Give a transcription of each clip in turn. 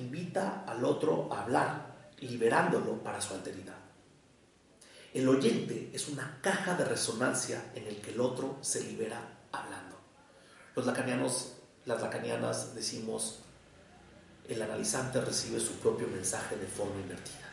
invita al otro a hablar, liberándolo para su alteridad. El oyente es una caja de resonancia en el que el otro se libera hablando. Las lacanianas decimos, el analizante recibe su propio mensaje de forma invertida.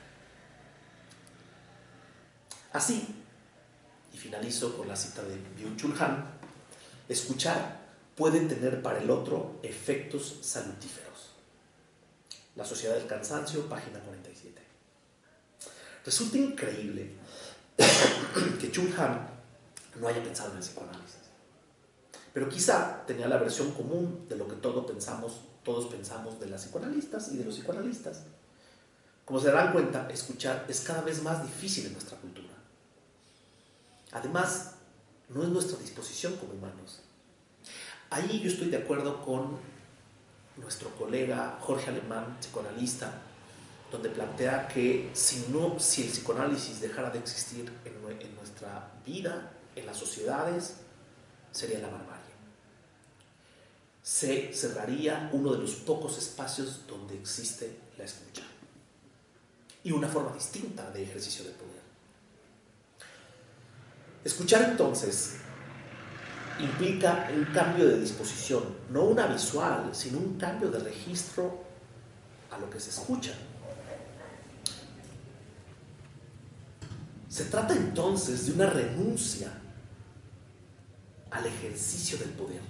Así, y finalizo con la cita de Byung-Chul Han, escuchar puede tener para el otro efectos salutíferos. La sociedad del cansancio, página 47. Resulta increíble que Chul Han no haya pensado en el psicoanálisis, pero quizá tenía la versión común de lo que todos pensamos de las psicoanalistas y de los psicoanalistas. Como se darán cuenta, escuchar es cada vez más difícil en nuestra cultura. Además, no es nuestra disposición como humanos. Ahí yo estoy de acuerdo con nuestro colega Jorge Alemán, psicoanalista, donde plantea que si el psicoanálisis dejara de existir en nuestra vida, en las sociedades, sería la barbarie. Se cerraría uno de los pocos espacios donde existe la escucha y una forma distinta de ejercicio de poder. Escuchar entonces implica un cambio de disposición, no una visual, sino un cambio de registro a lo que se escucha. Se trata entonces de una renuncia al ejercicio del poder.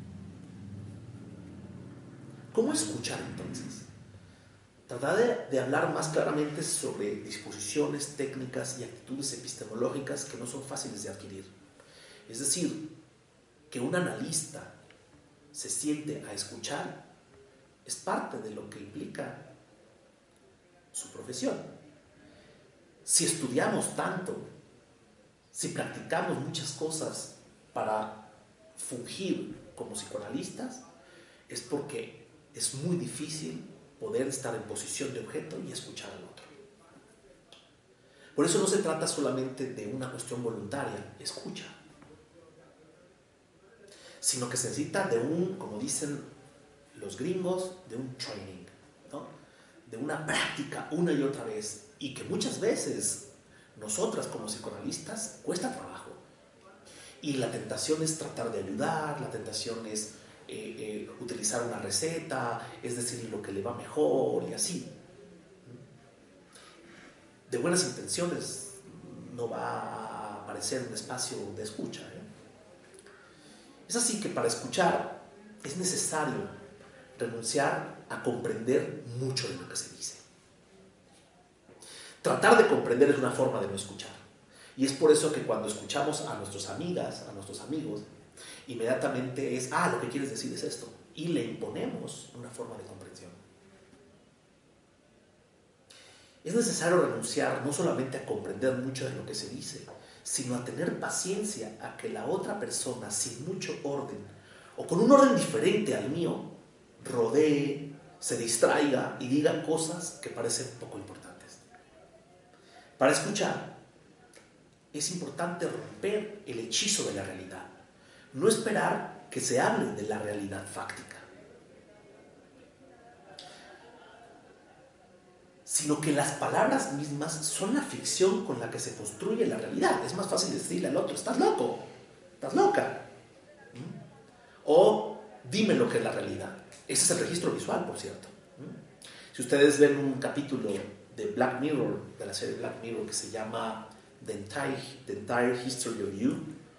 ¿Cómo escuchar entonces? Tratar de hablar más claramente sobre disposiciones, técnicas y actitudes epistemológicas que no son fáciles de adquirir. Es decir, que un analista se siente a escuchar es parte de lo que implica su profesión. Si estudiamos tanto, si practicamos muchas cosas para fungir como psicoanalistas, es porque es muy difícil poder estar en posición de objeto y escuchar al otro. Por eso no se trata solamente de una cuestión voluntaria, escucha, sino que se necesita de como dicen los gringos, de un training, ¿no? De una práctica una y otra vez, y que muchas veces nosotras como psicoanalistas cuesta trabajo. Y la tentación es tratar de ayudar, la tentación es utilizar una receta, es decir, lo que le va mejor y así. De buenas intenciones no va a aparecer un espacio de escucha, ¿eh? Es así que para escuchar es necesario renunciar a comprender mucho de lo que se dice. Tratar de comprender es una forma de no escuchar. Y es por eso que cuando escuchamos a nuestras amigas, a nuestros amigos, inmediatamente es, lo que quieres decir es esto. Y le imponemos una forma de comprensión. Es necesario renunciar no solamente a comprender mucho de lo que se dice, sino a tener paciencia a que la otra persona, sin mucho orden, o con un orden diferente al mío, rodee, se distraiga y diga cosas que parecen poco importantes. Para escuchar, es importante romper el hechizo de la realidad, no esperar que se hable de la realidad fáctica, sino que las palabras mismas son la ficción con la que se construye la realidad. Es más fácil decirle al otro, estás loco, estás loca, o dime lo que es la realidad. Ese es el registro visual, por cierto. Si ustedes ven un capítulo de Black Mirror, de la serie Black Mirror, que se llama The Entire History of You,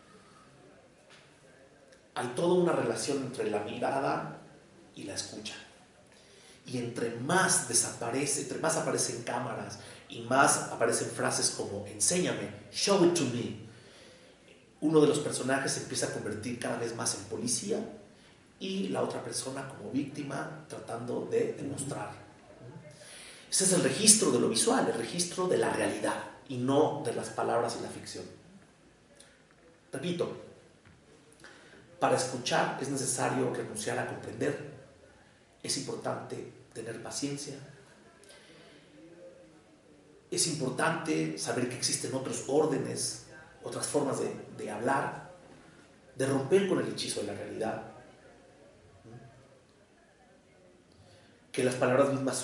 hay toda una relación entre la mirada y la escucha. Y entre más aparecen cámaras y más aparecen frases como enséñame, show it to me, uno de los personajes se empieza a convertir cada vez más en policía y la otra persona como víctima tratando de demostrar. Ese es el registro de lo visual, el registro de la realidad y no de las palabras y la ficción. Repito, para escuchar es necesario renunciar a comprender. Es importante tener paciencia. Es importante saber que existen otros órdenes, otras formas de hablar, de romper con el hechizo de la realidad. Que las palabras mismas